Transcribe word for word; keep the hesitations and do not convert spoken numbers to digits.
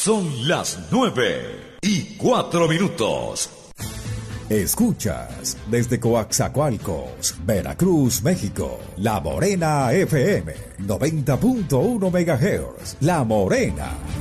Son las nueve y cuatro minutos. Escuchas desde Coaxacualcos, Veracruz, México, La Morena F M, noventa punto uno megahertz. La Morena.